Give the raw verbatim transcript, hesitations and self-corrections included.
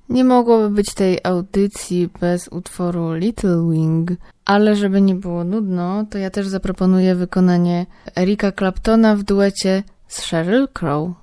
Nie mogłoby być tej audycji bez utworu Little Wing, ale żeby nie było nudno, to ja też zaproponuję wykonanie Erika Claptona w duecie z Sheryl Crow.